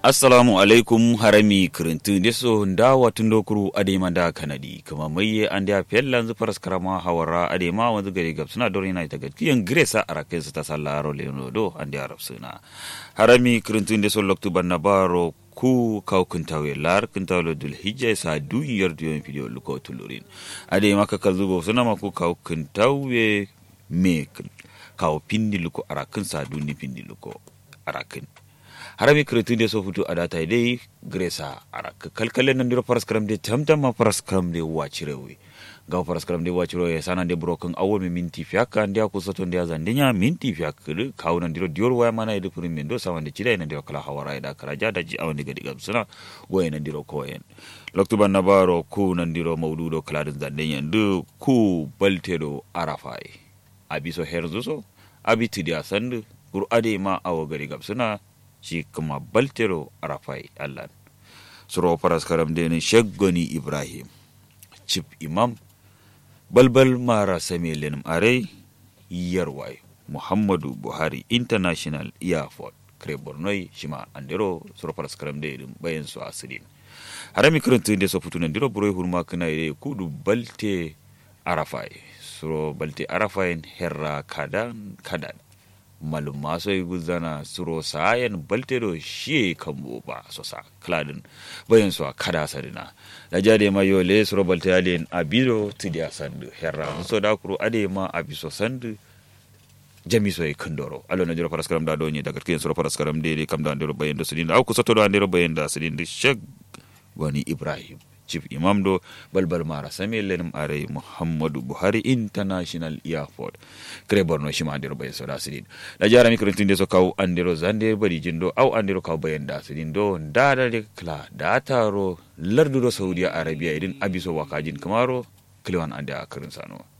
Assalamu alaikum harami kirintu deso ndawa tundokuru adema da kanadi kama maye andia pellan zu paras karama hawara adema wanzu gari gabsuna dori na ita gadkiyan gresa araken su ta sallaro leonodo andia rapsuna harami kirintu deso loktu bannabaro ku kaw kuntawe lar kuntawlo dul hijja sa duniyar diyon video luko tulurin adema ka kalzugo suna ma ku kaw kuntawe me kaw pindi luko araken sa duni pindi luko araken harami kretu de so futu adata dai gresa arak kalkalen nan diro paraskram de tamtama paraskram de wachirewi gaw paraskram de wachirewi sana de broken awol mi minti fiaka ndia ko soto ndia zandenya minti fiaka de kawnan diro dior waya mana e de purimendo sawande chida nan diro kala hawara da karaja da ji awande gadi gabsuna goyen nan diro koyen loktu banna baro ku nan diro mawdudo kala de zandenya de ku baltedo arafai abiso herzuso abiti dia sandu qur'ade ma awo gadi gabsuna shi kuma baltero arafai Allah suro faras karam deni shaggoni Ibrahim chief imam balbal mara samelen are yarwai Muhammadu Buhari International Airport Krebornoi shima andero suro faras karam deni bayan su asirin harami kuruntu inde so futunan diro buro hurma kana ire kudu balte arafai suro balte arafai herra kadan malum maso guzana suro sayan baltero shi kambo ba so sa kladin bayan so kada sarina da jade ma yole suro balte alen abiro tidia sandu herra so da kuro ade ma abiso sandu jami so kandoro alo na jiro paraskaram da donye daga kin suro paraskaram de kam da ndero bayan da sidin au ku soto da ndero bayan da sidin shag wani Ibrahim chief imam do balbal mara samelen are Muhammadu Buhari International Airport Kreborno shima andero bayen so da sidin da jara mi kurintinde so kaw andero zande bari jindo au andero kaw bayen da sidin do dada de kla da taro lardu do Saudi Arabia idin abiso wakajin kamaro kliwan ande akarin sano